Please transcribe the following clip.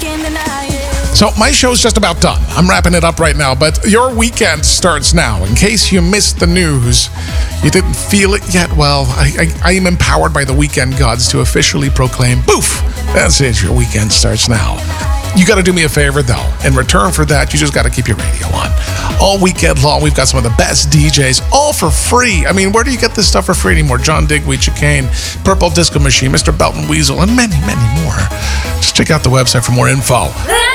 So my show's just about done. I'm wrapping it up right now, but your weekend starts now. In case you missed the news, you didn't feel it yet, well, I am empowered by the weekend gods to officially proclaim, boof, that's it, your weekend starts now. You got to do me a favor, though. In return for that, you just got to keep your radio on. All weekend long, we've got some of the best DJs, all for free. I mean, where do you get this stuff for free anymore? John Digweed, Chicane, Purple Disco Machine, Mr. Belton Weasel, and many, many more. Just check out the website for more info.